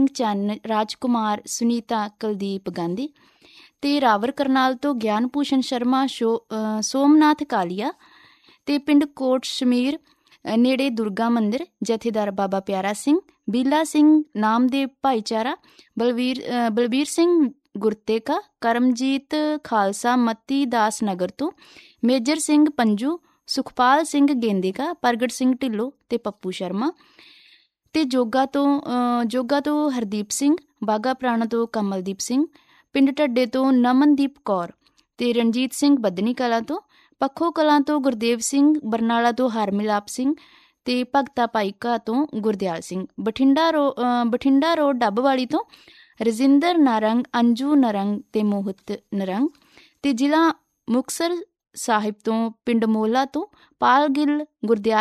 ਚੰਨ, ਰਾਜਕੁਮਾਰ, ਸੁਨੀਤਾ, ਕੁਲਦੀਪ ਗਾਂਧੀ। ਅਤੇ ਰਾਵਰ ਕਰਨਾਲ ਤੋਂ ਗਿਆਨ ਭੂਸ਼ਣ ਸ਼ਰਮਾ, ਸੋਮਨਾਥ ਕਾਲੀਆ। ਅਤੇ ਪਿੰਡ ਕੋਟ ਸ਼ਮੀਰ ਨੇੜੇ ਦੁਰਗਾ ਮੰਦਿਰ, ਜਥੇਦਾਰ ਬਾਬਾ ਪਿਆਰਾ ਸਿੰਘ, ਬੀਲਾ ਸਿੰਘ ਨਾਮਦੇਵ ਭਾਈਚਾਰਾ, ਬਲਬੀਰ ਸਿੰਘ ਗੁਰਤੇਕਾ, ਕਰਮਜੀਤ ਖਾਲਸਾ ਮੱਤੀ ਦਾਸ ਨਗਰ ਤੋਂ, ਮੇਜਰ ਸਿੰਘ ਪੰਜੂ, ਸੁਖਪਾਲ ਸਿੰਘ ਗੇਂਦੇਕਾ, ਪ੍ਰਗਟ ਸਿੰਘ ਢਿੱਲੋਂ ਅਤੇ ਪੱਪੂ ਸ਼ਰਮਾ। ਅਤੇ ਜੋਗਾ ਤੋਂ ਹਰਦੀਪ ਸਿੰਘ, ਬਾਘਾ ਪੁਰਾਣਾ ਤੋਂ ਕਮਲਦੀਪ ਸਿੰਘ, ਪਿੰਡ ਢੱਡੇ ਤੋਂ ਨਮਨਦੀਪ ਕੌਰ ਅਤੇ ਰਣਜੀਤ ਸਿੰਘ ਬੱਧਨੀ ਕਲਾਂ ਤੋਂ, ਪੱਖੋ ਕਲਾਂ ਤੋਂ ਗੁਰਦੇਵ ਸਿੰਘ, ਬਰਨਾਲਾ ਤੋਂ ਹਰਮਿਲਾਪ ਸਿੰਘ ਅਤੇ ਭਗਤਾ ਭਾਈਕਾ ਤੋਂ ਗੁਰਦਿਆਲ ਸਿੰਘ। ਬਠਿੰਡਾ ਰੋਡ ਡੱਬਵਾਲੀ ਤੋਂ ਰਜਿੰਦਰ ਨਾਰੰਗ, ਅੰਜੂ ਨਰੰਗ ਅਤੇ ਮੋਹਿਤ ਨਰੰਗ। ਅਤੇ ਜ਼ਿਲ੍ਹਾ ਮੁਕਤਸਰ ਸਾਹਿਬ ਤੋਂ ਪਿੰਡ ਮੋਲਾ ਤੋਂ ਪਾਲ ਗਿੱਲ, ਗੁਰਦਿਆਲ